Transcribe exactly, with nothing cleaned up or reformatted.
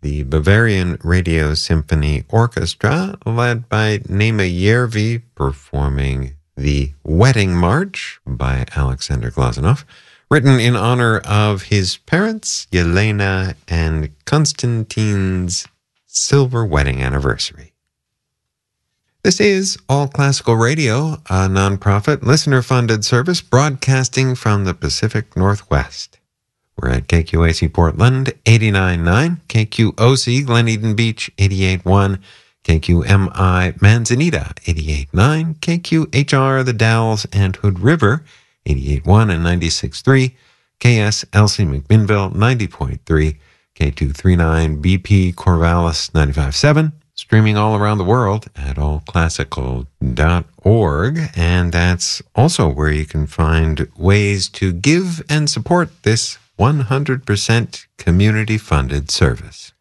the Bavarian Radio Symphony Orchestra, led by Nema Järvi, performing the Wedding March by Alexander Glazunov, written in honor of his parents, Yelena and Konstantin's silver wedding anniversary. This is All Classical Radio, a nonprofit, listener-funded service broadcasting from the Pacific Northwest. We're at K Q A C Portland, eighty-nine point nine, K Q O C Glen Eden Beach, eighty-eight point one, K Q M I Manzanita, eighty-eight point nine, K Q H R The Dalles and Hood River, eighty-eight point one and ninety-six point three, K S L C McMinnville, ninety point three, K two thirty-nine B P Corvallis, ninety-five point seven, streaming all around the world at all classical dot org, and that's also where you can find ways to give and support this one hundred percent community-funded service.